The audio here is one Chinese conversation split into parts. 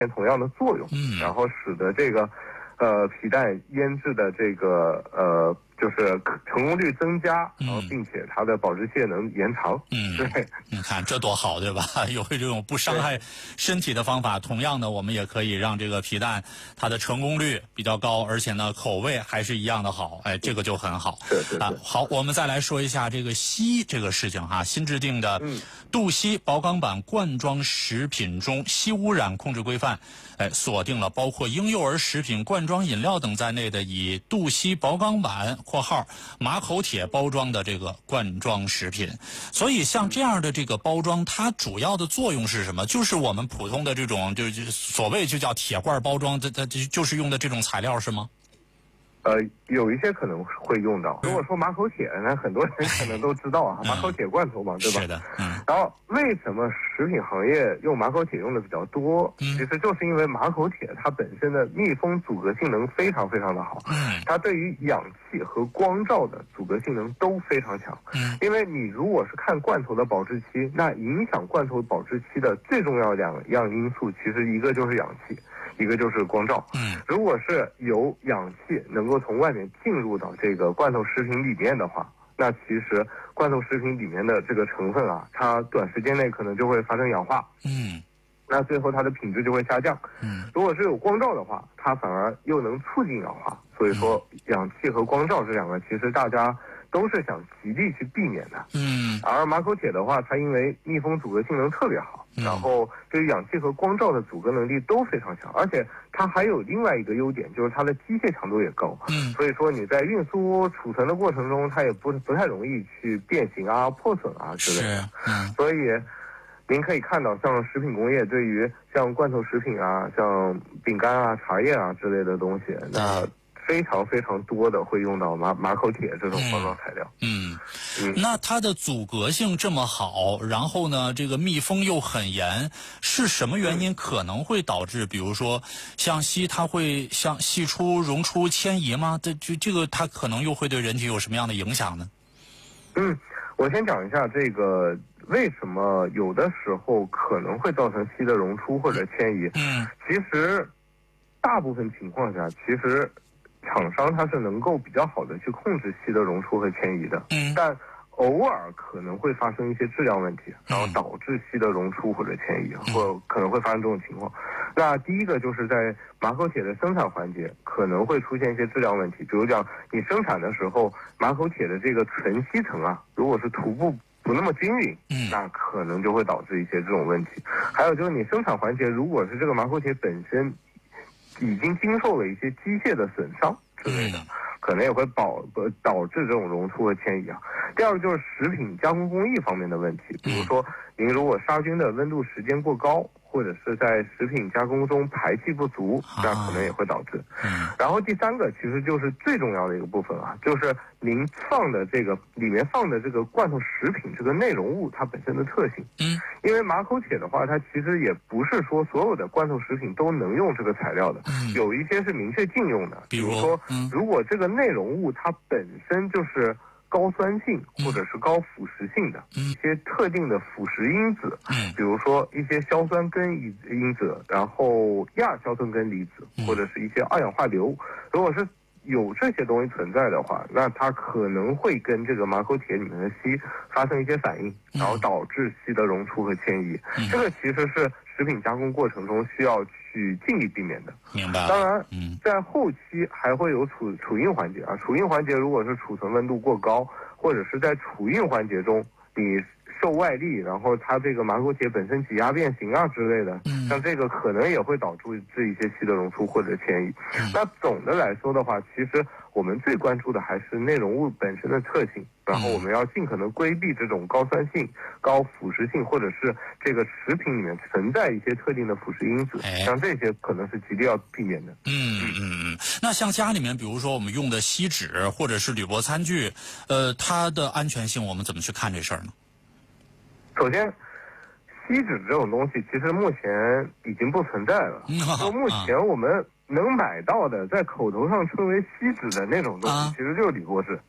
同样的作用，然后使得这个皮蛋腌制的这个就是成功率增加，然后并且它的保质期也能延长。对， 你看这多好，对吧？有这种不伤害身体的方法，同样的，我们也可以让这个皮蛋它的成功率比较高，而且呢口味还是一样的好。哎，这个就很好。 是好，我们再来说一下这个硒这个事情哈。新制定的杜硒保钢板罐装食品中硒污染控制规范，锁定了包括婴幼儿食品、罐装饮料等在内的以杜硒保钢板（括号马口铁）包装的这个罐装食品。所以像这样的这个包装，它主要的作用是什么？就是我们普通的这种就是所谓就叫铁罐包装，它就是用的这种材料是吗？ 有一些可能会用到。如果说马口铁，那很多人可能都知道啊，马口铁罐头嘛，对吧？ 是的。 然后为什么食品行业用马口铁用的比较多？其实就是因为马口铁它本身的密封阻隔性能非常非常的好，它对于氧气和光照的阻隔性能都非常强。因为你如果是看罐头的保质期，那影响罐头保质期的最重要两样因素，其实一个就是氧气，一个就是光照。如果是有氧气能够从外面进入到这个罐头食品里面的话，那其实罐头食品里面的这个成分啊，它短时间内可能就会发生氧化。那最后它的品质就会下降。如果是有光照的话，它反而又能促进氧化。所以说，氧气和光照这两个，其实大家都是想极力去避免的。而马口铁的话，它因为密封阻隔性能特别好，然后对于氧气和光照的阻隔能力都非常强，而且它还有另外一个优点，就是它的机械强度也高。所以说你在运输储存的过程中，它也不太容易去变形啊、破损啊之类的。所以您可以看到，像食品工业对于像罐头食品啊、像饼干啊、茶叶啊之类的东西，那非常非常多的会用到马口铁这种包装材料。 那它的阻隔性这么好，然后呢，这个密封又很严，是什么原因可能会导致，比如说像硒，它会像析出、溶出、迁移吗？这个它可能又会对人体有什么样的影响呢？ 我先讲一下这个为什么有的时候可能会造成硒的溶出或者迁移。其实大部分情况下，其实厂商它是能够比较好的去控制硒的溶出和迁移的，但偶尔可能会发生一些质量问题，然后导致硒的溶出或者迁移，或可能会发生这种情况。那第一个就是在马口铁的生产环节可能会出现一些质量问题，比如讲你生产的时候，马口铁的这个存吸层啊，如果是涂布不那么均匀，那可能就会导致一些这种问题。还有就是你生产环节如果是这个马口铁本身已经经受了一些机械的损伤之类的，可能也会导致这种溶出和迁移啊。第二个就是食品加工工艺方面的问题，比如说您如果杀菌的温度时间过高，或者是在食品加工中排气不足，那可能也会导致。然后第三个其实就是最重要的一个部分啊，就是您放的这个里面放的这个罐头食品这个内容物它本身的特性。因为马口铁的话，它其实也不是说所有的罐头食品都能用这个材料的，有一些是明确禁用的。比如说，如果这个内容物它本身就是高酸性或者是高腐蚀性的一些特定的腐蚀因子，比如说一些硝酸根因子，然后亚硝酸根离子，或者是一些二氧化硫，如果是有这些东西存在的话，那它可能会跟这个马口铁里面的硒发生一些反应，然后导致硒的溶出和迁移。这个其实是食品加工过程中需要去尽力避免的。 明白了。 当然，在后期还会有储运环节啊。储运环节如果是储存温度过高，或者是在储运环节中你受外力，然后它这个马口铁本身挤压变形啊之类的，像这个可能也会导致一些硒的溶出或者迁移。那总的来说的话，其实我们最关注的还是内容物本身的特性，然后我们要尽可能规避这种高酸性、高腐蚀性，或者是这个食品里面存在一些特定的腐蚀因子，像这些可能是极力要避免的。 那像家里面，比如说我们用的锡纸或者是铝箔餐具，它的安全性我们怎么去看这事儿呢？ 首先，锡纸这种东西其实目前已经不存在了。就目前我们能买到的，在口头上称为锡纸的那种东西，其实就是铝箔纸。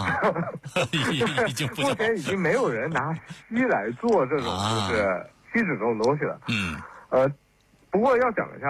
目前已经没有人拿锡来做这种就是锡纸这种东西了。 不过要讲一下。